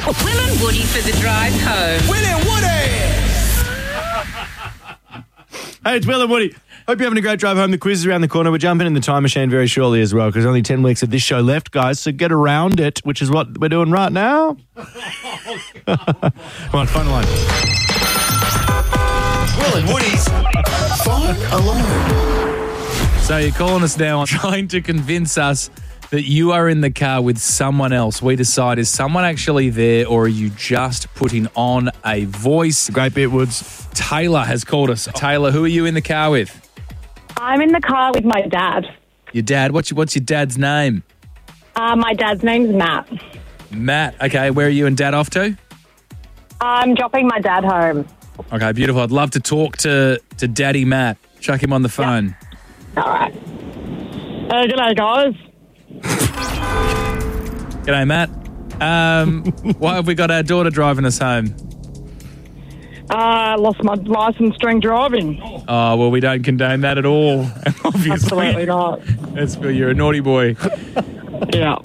Will and Woody for the drive home. Will and Woody! Hey, it's Will and Woody. Hope you're having a great drive home. The quiz is around the corner. We're jumping in the time machine very shortly as well because only 10 weeks of this show left, guys. So get around it, which is what we're doing right now. Come on, phone line. Will and Woody's Phone Alone. So you're calling us now trying to convince us that you are in the car with someone else. We decide, is someone actually there or are you just putting on a voice? Great bit, Woods. Taylor has called us. Taylor, who are you in the car with? I'm in the car with my dad. Your dad. What's your dad's name? My dad's name's Matt. Matt. Okay, where are you and Dad off to? I'm dropping my dad home. Okay, beautiful. I'd love to talk to Daddy Matt. Chuck him on the phone. All right. G'day, guys. G'day, Matt. Why have we got our daughter driving us home? Lost my license drink driving. Oh, well, we don't condone that at all. Obviously. Absolutely not. That's for you're a naughty boy. Yeah.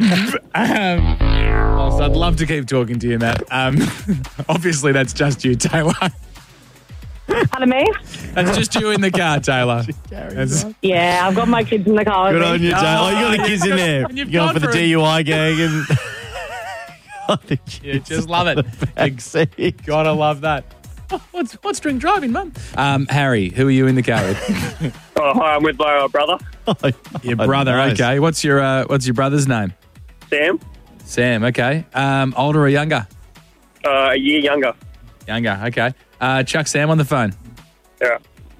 Also, I'd love to keep talking to you, Matt. Obviously, that's just you, Taylor. Pardon me? That's just you in the car, Taylor. Yeah, I've got my kids in the car with Good me. on you, Taylor. Oh, you got the kids in there. And you've You're going gone for the for it. DUI gang and... You just love it. Backseat. Gotta love that. What's drink driving, Mum? Harry, who are you in the car with? Oh, hi, I'm with my brother, Your brother. Nice. Okay. What's your brother's name? Sam, Sam. Okay. Older or younger? a year younger. Younger. Okay. Chuck Sam on the phone. Yeah.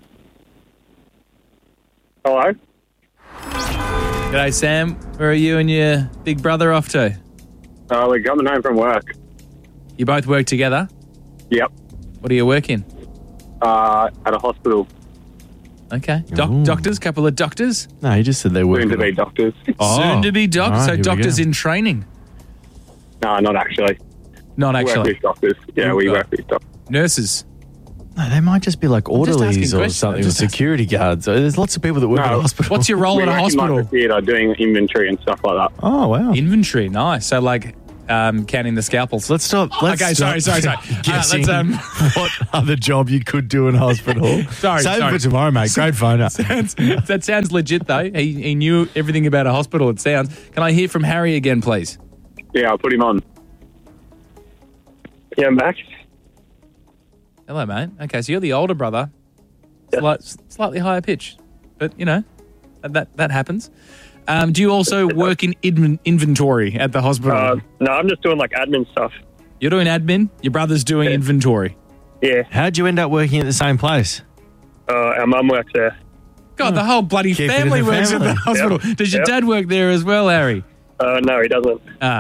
Hello? G'day, Sam. Where are you and your big brother off to? We're coming home from work. You both work together? Yep. What do you work in? At a hospital. Okay. Ooh. Doctors? Couple of doctors? No, he just said they were. Soon to be doctors. Oh. Soon to be doctors. All right, So here we doctors go. in training? No, not actually. Not We work actually. with doctors. Yeah, we work with doctors. Nurses? No, they might just be like just asking orderlies or questions. something, I'm or just security guards. There's lots of people that work No. at a hospital. What's your role We at a work in, hospital? like, the theatre doing inventory and stuff like that. Oh, wow. Inventory. Nice. So like counting the scalpels. Let's stop. Let's Okay, sorry. guessing Let's, what other job you could do in hospital. Sorry. Save it for tomorrow, mate. Great phone up. That sounds legit, though. He knew everything about a hospital, it sounds. Can I hear from Harry again, please? Yeah, I'll put him on. Yeah, Max. Hello, mate. Okay, so you're the older brother. Yes. Slightly higher pitch. But, you know, that happens. Do you also work in inventory at the hospital? No, I'm just doing like admin stuff. You're doing admin. Your brother's doing inventory. Yeah. How'd you end up working at the same place? Our mum works there. God, the whole bloody Keep it in family the works at the family. hospital. Yep. Does your Yep. dad work there as well, Harry? No, he doesn't.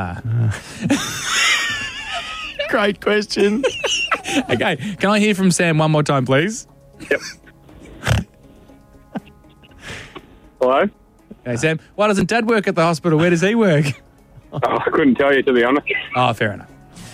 Great question. Okay, can I hear from Sam one more time, please? Yep. Hello? Hey, Sam, why doesn't Dad work at the hospital? Where does he work? Oh, I couldn't tell you, to be honest. Oh, fair enough.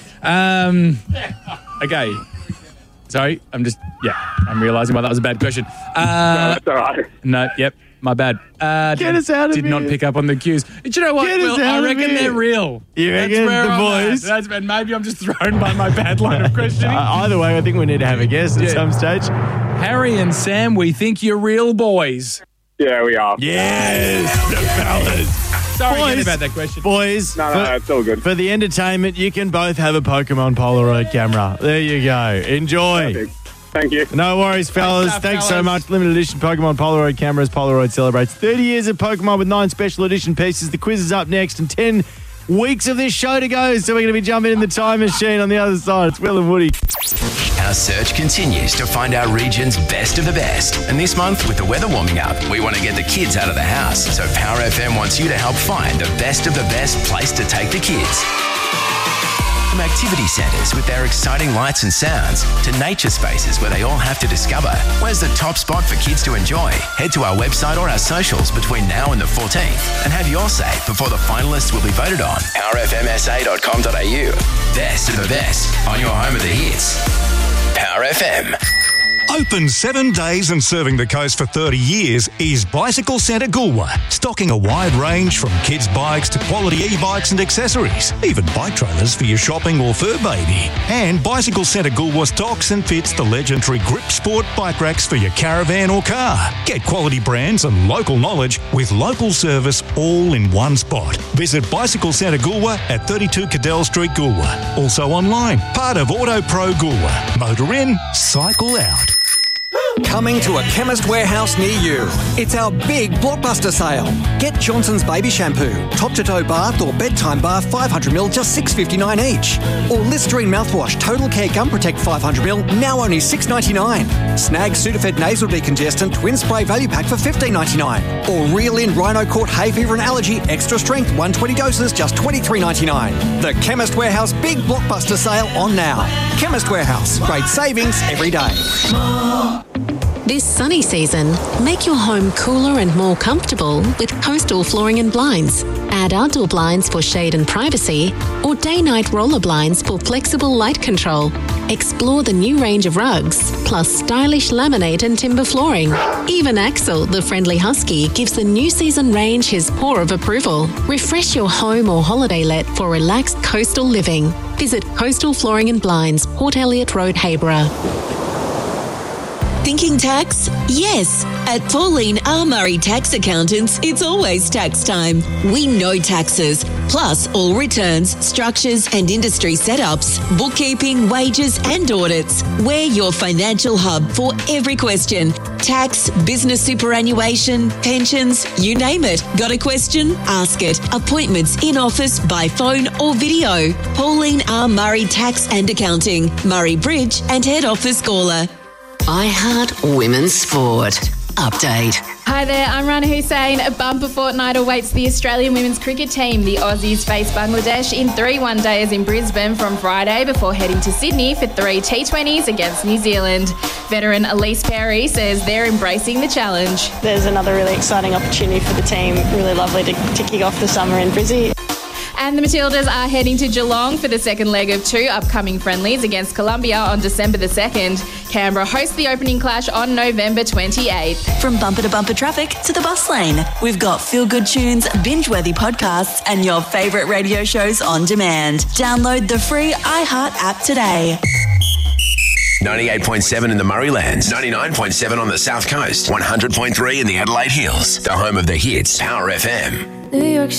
Okay. Sorry, I'm realising why that was a bad question. No, that's all right. No, yep, my bad. Get us out of Did not here. pick up on the cues. Do you know what? Get us Well, out I of reckon here. they're real. You That's reckon where the I'm at. boys? And maybe I'm just thrown by my bad line of questioning. Either way, I think we need to have a guess at Yeah. some stage. Harry and Sam, we think you're real boys. Yeah, we are. Yes, the fellas. Sorry again Boys. about that question. Boys, No, it's all good. for the entertainment, you can both have a Pokemon Polaroid camera. There you go. Enjoy. Perfect. Thank you. No worries, fellas. Thanks so fellas. much. Limited edition Pokemon Polaroid cameras. Polaroid celebrates 30 years of Pokemon with 9 special edition pieces. The quiz is up next and 10 weeks of this show to go. So we're going to be jumping in the time machine on the other side. It's Will and Woody. Our search continues to find our region's best of the best. And this month, with the weather warming up, we want to get the kids out of the house. So Power FM wants you to help find the best of the best place to take the kids. From activity centres with their exciting lights and sounds to nature spaces where they all have to discover where's the top spot for kids to enjoy. Head to our website or our socials between now and the 14th and have your say before the finalists will be voted on. powerfmsa.com.au. Best of the best on your home of the hits. Power FM. Open 7 days and serving the coast for 30 years is Bicycle Centre Goolwa, stocking a wide range from kids' bikes to quality e-bikes and accessories, even bike trailers for your shopping or fur baby. And Bicycle Centre Goolwa stocks and fits the legendary Grip Sport bike racks for your caravan or car. Get quality brands and local knowledge with local service all in one spot. Visit Bicycle Centre Goolwa at 32 Cadell Street, Goolwa. Also online, part of Auto Pro Goolwa. Motor in, cycle out. Coming to a Chemist Warehouse near you. It's our big blockbuster sale. Get Johnson's Baby Shampoo, top-to-toe bath or bedtime bath 500ml, just $6.59 each. Or Listerine mouthwash, Total Care Gum Protect 500ml, now only $6.99. Snag Sudafed Nasal Decongestant Twin Spray Value Pack for $15.99. Or Reel In Rhino Court Hay Fever and Allergy Extra Strength 120 doses, just $23.99. The Chemist Warehouse big blockbuster sale on now. Chemist Warehouse, great savings every day. This sunny season, make your home cooler and more comfortable with Coastal Flooring and Blinds. Add outdoor blinds for shade and privacy, or day-night roller blinds for flexible light control. Explore the new range of rugs, plus stylish laminate and timber flooring. Even Axel, the friendly husky, gives the new season range his paw of approval. Refresh your home or holiday let for relaxed coastal living. Visit Coastal Flooring and Blinds, Port Elliot Road, Hayborough. Thinking tax? Yes. At Pauline R. Murray Tax Accountants, it's always tax time. We know taxes, plus all returns, structures and industry setups, bookkeeping, wages and audits. We're your financial hub for every question. Tax, business superannuation, pensions, you name it. Got a question? Ask it. Appointments in office, by phone or video. Pauline R. Murray Tax and Accounting, Murray Bridge and Head Office Gawler. iHeart Women's Sport. Update. Hi there, I'm Rana Hussain. A bumper fortnight awaits the Australian women's cricket team. The Aussies face Bangladesh in 3 one-days in Brisbane from Friday before heading to Sydney for 3 T20s against New Zealand. Veteran Elise Perry says they're embracing the challenge. There's another really exciting opportunity for the team. Really lovely to kick off the summer in Brizzy. And the Matildas are heading to Geelong for the second leg of 2 upcoming friendlies against Colombia on December the 2nd. Canberra hosts the opening clash on November 28th. From bumper to bumper traffic to the bus lane, we've got feel-good tunes, binge-worthy podcasts and your favourite radio shows on demand. Download the free iHeart app today. 98.7 in the Murraylands, 99.7 on the South Coast, 100.3 in the Adelaide Hills, the home of the hits, Power FM. New York